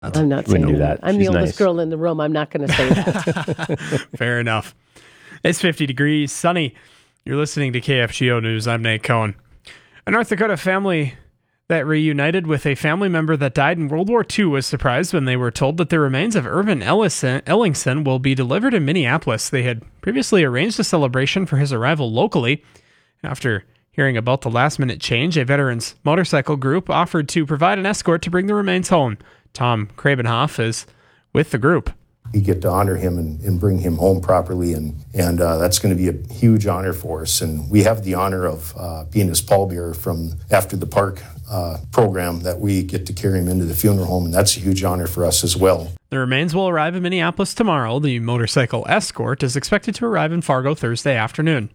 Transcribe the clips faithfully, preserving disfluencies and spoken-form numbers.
I'm not saying do that. I'm She's the oldest nice. girl in the room. I'm not going to say that. Fair enough. It's fifty degrees, sunny. You're listening to K F G O News. I'm Nate Cohen. A North Dakota family that reunited with a family member that died in World War Two was surprised when they were told that the remains of Irvin Ellison, Ellingson will be delivered in Minneapolis. They had previously arranged a celebration for his arrival locally. After hearing about the last-minute change, a veterans motorcycle group offered to provide an escort to bring the remains home. Tom Krabenhoff is with the group. We get to honor him and, and bring him home properly, and, and uh, that's going to be a huge honor for us. And we have the honor of uh, being his pallbearer from After the Park uh, program, that we get to carry him into the funeral home, and that's a huge honor for us as well. The remains will arrive in Minneapolis tomorrow. The motorcycle escort is expected to arrive in Fargo Thursday afternoon.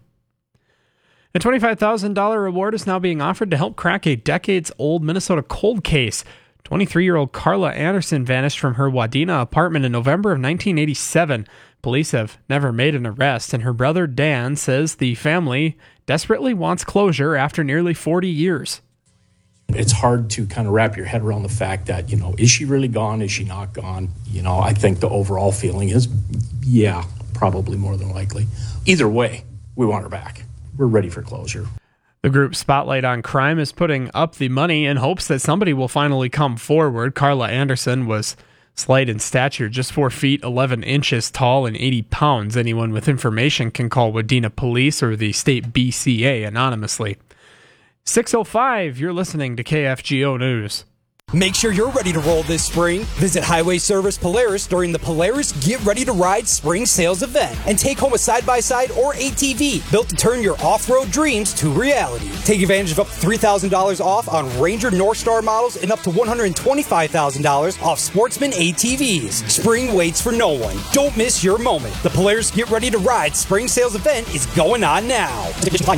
A twenty-five thousand dollars reward is now being offered to help crack a decades-old Minnesota cold case. twenty-three-year-old Carla Anderson vanished from her Wadena apartment in November of nineteen eighty-seven. Police have never made an arrest, and her brother Dan says the family desperately wants closure after nearly forty years. It's hard to kind of wrap your head around the fact that, you know, is she really gone? Is she not gone? You know, I think the overall feeling is, yeah, probably more than likely. Either way, we want her back. We're ready for closure. The group Spotlight on Crime is putting up the money in hopes that somebody will finally come forward. Carla Anderson was slight in stature, just four feet, eleven inches tall, and eighty pounds. Anyone with information can call Wadena Police or the state B C A anonymously. six oh five, you're listening to K F G O News. Make sure you're ready to roll this spring. Visit Highway Service Polaris during the Polaris Get Ready to Ride Spring Sales Event and take home a side-by-side or A T V built to turn your off-road dreams to reality. Take advantage of up to three thousand dollars off on Ranger Northstar models and up to one hundred twenty-five thousand dollars off Sportsman A T Vs. Spring waits for no one. Don't miss your moment. The Polaris Get Ready to Ride Spring Sales Event is going on now.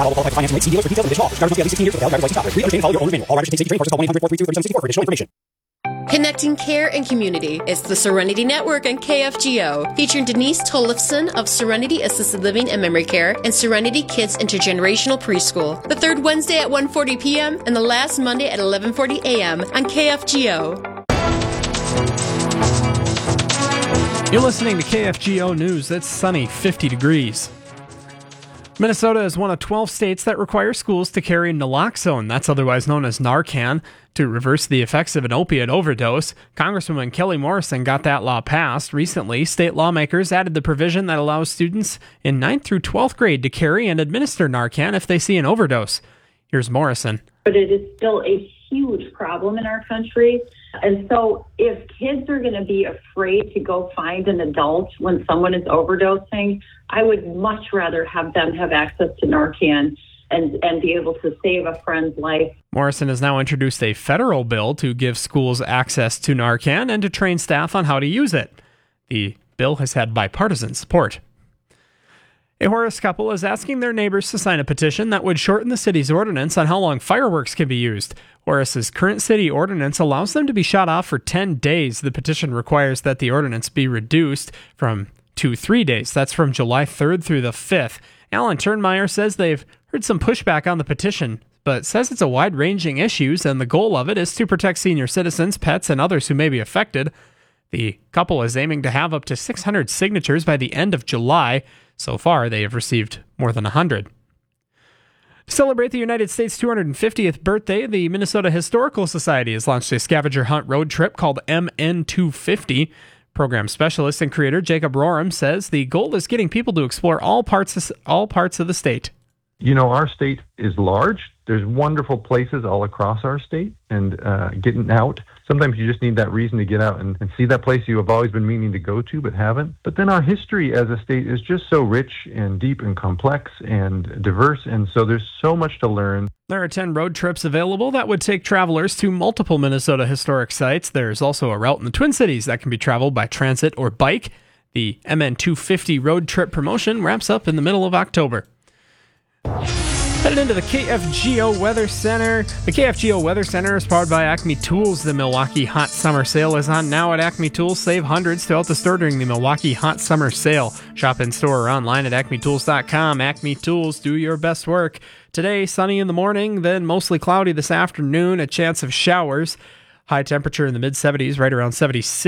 Connecting care and community. It's the Serenity Network and K F G O, featuring Denise Tollefson of Serenity Assisted Living and Memory Care and Serenity Kids Intergenerational Preschool. The third Wednesday at one forty p.m. and the last Monday at eleven forty a.m. on K F G O. You're listening to K F G O News. It's sunny, fifty degrees. Minnesota is one of twelve states that require schools to carry naloxone, that's otherwise known as Narcan, to reverse the effects of an opiate overdose. Congresswoman Kelly Morrison got that law passed. Recently, state lawmakers added the provision that allows students in ninth through twelfth grade to carry and administer Narcan if they see an overdose. Here's Morrison. But it is still a huge problem in our country. And so if kids are going to be afraid to go find an adult when someone is overdosing, I would much rather have them have access to Narcan and, and be able to save a friend's life. Morrison has now introduced a federal bill to give schools access to Narcan and to train staff on how to use it. The bill has had bipartisan support. A Horace couple is asking their neighbors to sign a petition that would shorten the city's ordinance on how long fireworks can be used. Horace's current city ordinance allows them to be shot off for ten days. The petition requires that the ordinance be reduced from to three days. That's from July third through the fifth. Alan Turnmeyer says they've heard some pushback on the petition, but says it's a wide-ranging issue, and the goal of it is to protect senior citizens, pets, and others who may be affected. The couple is aiming to have up to six hundred signatures by the end of July. So far, they have received more than one hundred. To celebrate the United States' two hundred fiftieth birthday, the Minnesota Historical Society has launched a scavenger hunt road trip called M N two fifty. Program specialist and creator Jacob Roram says the goal is getting people to explore all parts of, all parts of the state. You know, our state is large. There's wonderful places all across our state, and uh, getting out. Sometimes you just need that reason to get out and, and see that place you have always been meaning to go to but haven't. But then our history as a state is just so rich and deep and complex and diverse, and so there's so much to learn. There are ten road trips available that would take travelers to multiple Minnesota historic sites. There's also a route in the Twin Cities that can be traveled by transit or bike. The M N two fifty road trip promotion wraps up in the middle of October. Headed into the K F G O Weather Center. The K F G O Weather Center is powered by Acme Tools. The Milwaukee Hot Summer Sale is on now at Acme Tools. Save hundreds throughout the store during the Milwaukee Hot Summer Sale. Shop in store or online at acme tools dot com. Acme Tools, do your best work. Today, sunny in the morning, then mostly cloudy this afternoon, a chance of showers. High temperature in the mid seventies, right around seventy-six.